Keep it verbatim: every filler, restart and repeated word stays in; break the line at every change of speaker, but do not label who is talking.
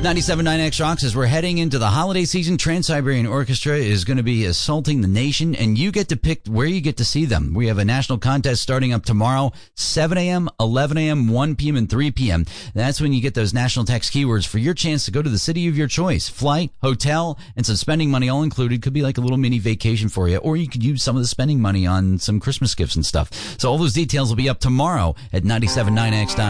ninety-seven point nine X Rocks, as we're heading into the holiday season, Trans-Siberian Orchestra is going to be assaulting the nation, and you get to pick where you get to see them. We have a national contest starting up tomorrow, seven a.m., eleven a.m., one p.m., and three p.m. That's when you get those national text keywords for your chance to go to the city of your choice. Flight, hotel, and some spending money all included. Could be like a little mini vacation for you, or you could use some of the spending money on some Christmas gifts and stuff. So all those details will be up tomorrow at ninety-seven point nine X dot com.